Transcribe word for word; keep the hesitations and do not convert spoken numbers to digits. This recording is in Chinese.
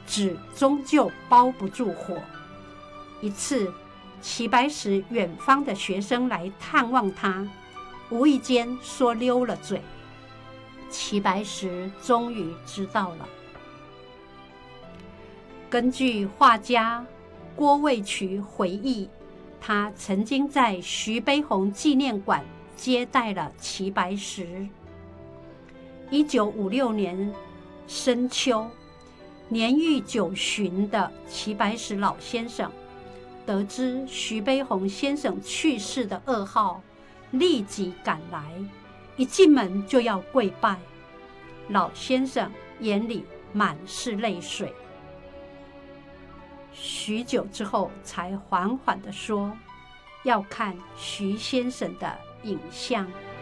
纸终究包不住火。一次，齐白石远方的学生来探望他，无意间说溜了嘴，齐白石终于知道了。根据画家郭卫渠回忆，他曾经在徐悲鸿纪念馆接待了齐白石。一九五六年深秋，年逾九旬的齐白石老先生得知徐悲鸿先生去世的噩耗，立即赶来，一进门就要跪拜。老先生眼里满是泪水，许久之后才缓缓地说：“要看徐先生的影像。”